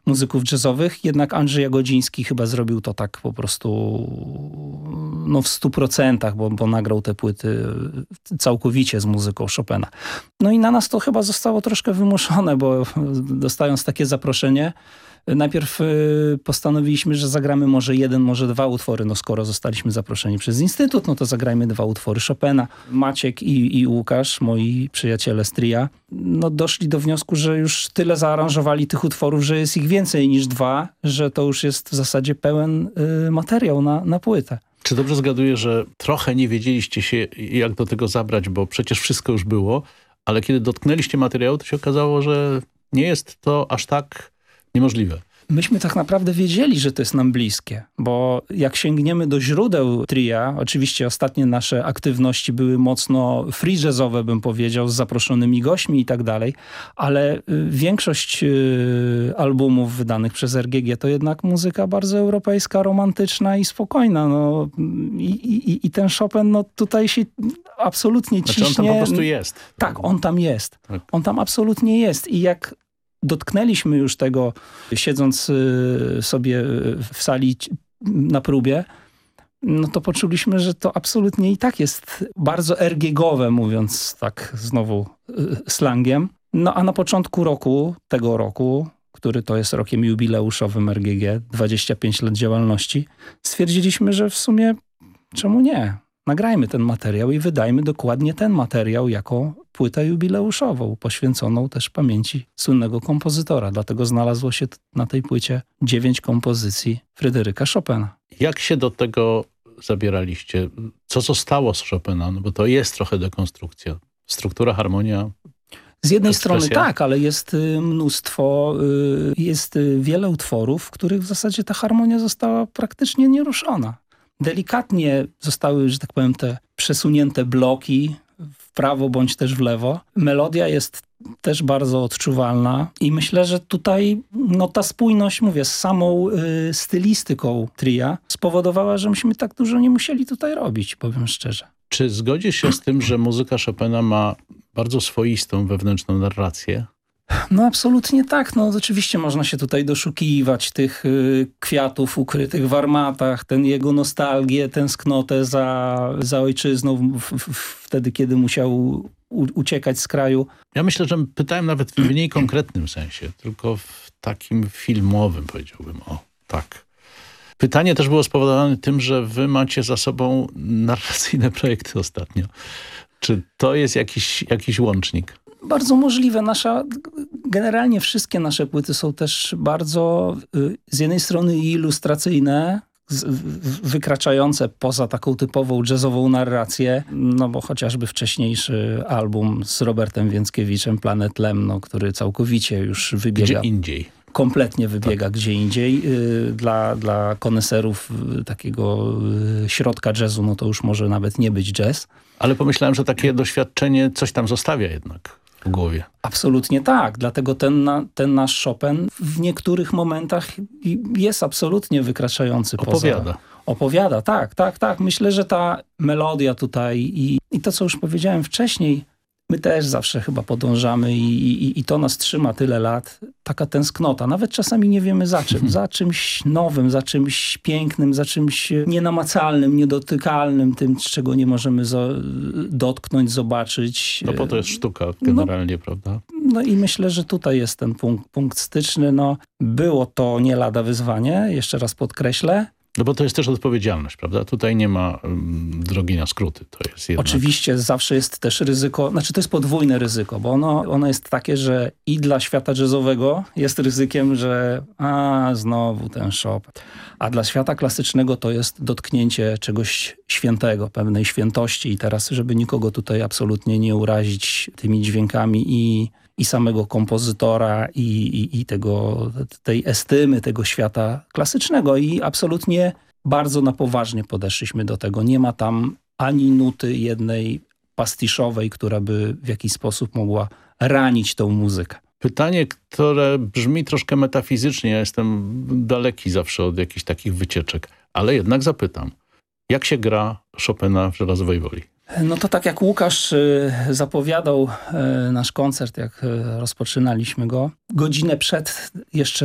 muzyków jazzowych, jednak Andrzej Jagodziński chyba zrobił to tak po prostu no w 100%, bo nagrał te płyty całkowicie z muzyką Chopina. No i na nas to chyba zostało troszkę wymuszone, bo dostając takie zaproszenie, najpierw postanowiliśmy, że zagramy może jeden, może dwa utwory. No skoro zostaliśmy zaproszeni przez Instytut, no to zagrajmy dwa utwory Chopina. Maciek i Łukasz, moi przyjaciele z tria, no doszli do wniosku, że już tyle zaaranżowali tych utworów, że jest ich więcej niż dwa, że to już jest w zasadzie pełen materiał na płytę. Czy dobrze zgaduję, że trochę nie wiedzieliście się, jak do tego zabrać, bo przecież wszystko już było, ale kiedy dotknęliście materiału, to się okazało, że nie jest to aż tak niemożliwe. Myśmy tak naprawdę wiedzieli, że to jest nam bliskie, bo jak sięgniemy do źródeł tria, oczywiście ostatnie nasze aktywności były mocno free jazzowe, bym powiedział, z zaproszonymi gośćmi i tak dalej, ale większość albumów wydanych przez RGG to jednak muzyka bardzo europejska, romantyczna i spokojna. No, i ten Chopin no, tutaj się absolutnie ciśnie. Znaczy on tam po prostu jest. Tak, on tam jest. Tak. On tam absolutnie jest i jak dotknęliśmy już tego, siedząc sobie w sali na próbie, no to poczuliśmy, że to absolutnie i tak jest bardzo RGG-owe, mówiąc tak znowu slangiem. No a na początku tego roku, który to jest rokiem jubileuszowym RGG, 25 lat działalności, stwierdziliśmy, że w sumie czemu nie? Nagrajmy ten materiał i wydajmy dokładnie ten materiał jako płytę jubileuszową, poświęconą też pamięci słynnego kompozytora. Dlatego znalazło się na tej płycie 9 kompozycji Fryderyka Chopina. Jak się do tego zabieraliście? Co zostało z Chopina? No bo to jest trochę dekonstrukcja. Struktura, harmonia. Z jednej strony tak, ale jest mnóstwo, jest wiele utworów, w których w zasadzie ta harmonia została praktycznie nieruszona. Delikatnie zostały, że tak powiem, te przesunięte bloki w prawo bądź też w lewo. Melodia jest też bardzo odczuwalna i myślę, że tutaj no, ta spójność, mówię, z samą stylistyką tria spowodowała, że myśmy tak dużo nie musieli tutaj robić, powiem szczerze. Czy zgodzisz się z tym, że muzyka Chopina ma bardzo swoistą wewnętrzną narrację? No absolutnie tak. No oczywiście można się tutaj doszukiwać tych kwiatów ukrytych w armatach, ten jego nostalgię, tęsknotę za ojczyzną wtedy, kiedy musiał uciekać z kraju. Ja myślę, że pytałem nawet w mniej konkretnym sensie, tylko w takim filmowym, powiedziałbym. O, tak. Pytanie też było spowodowane tym, że wy macie za sobą narracyjne projekty ostatnio. Czy to jest jakiś łącznik? Bardzo możliwe. Generalnie wszystkie nasze płyty są też bardzo z jednej strony ilustracyjne, wykraczające poza taką typową jazzową narrację, no bo chociażby wcześniejszy album z Robertem Więckiewiczem, Planet Lemno, który całkowicie już wybiega. Gdzie indziej. Kompletnie wybiega gdzie indziej. Dla koneserów takiego środka jazzu, no to już może nawet nie być jazz. Ale pomyślałem, że takie doświadczenie coś tam zostawia jednak w głowie. Absolutnie tak. Dlatego ten nasz Chopin w niektórych momentach jest absolutnie wykraczający poza. Opowiada, tak. Myślę, że ta melodia tutaj i to, co już powiedziałem wcześniej, my też zawsze chyba podążamy i to nas trzyma tyle lat. Taka tęsknota. Nawet czasami nie wiemy za czym. Za czymś nowym, za czymś pięknym, za czymś nienamacalnym, niedotykalnym, tym, czego nie możemy dotknąć, zobaczyć. No bo to jest sztuka generalnie, prawda? No i myślę, że tutaj jest ten punkt styczny. No, było to nie lada wyzwanie, jeszcze raz podkreślę. No bo to jest też odpowiedzialność, prawda? Tutaj nie ma drogi na skróty. To jest jednak... Oczywiście zawsze jest też ryzyko, znaczy to jest podwójne ryzyko, bo ono jest takie, że i dla świata jazzowego jest ryzykiem, że znowu ten Chopin. A dla świata klasycznego to jest dotknięcie czegoś świętego, pewnej świętości i teraz, żeby nikogo tutaj absolutnie nie urazić tymi dźwiękami i samego kompozytora i tej estymy tego świata klasycznego i absolutnie bardzo na poważnie podeszliśmy do tego. Nie ma tam ani nuty jednej pastiszowej, która by w jakiś sposób mogła ranić tą muzykę. Pytanie, które brzmi troszkę metafizycznie, ja jestem daleki zawsze od jakichś takich wycieczek, ale jednak zapytam, jak się gra Chopina w Żelazowej Woli? No to tak jak Łukasz zapowiadał nasz koncert, jak rozpoczynaliśmy go, godzinę przed jeszcze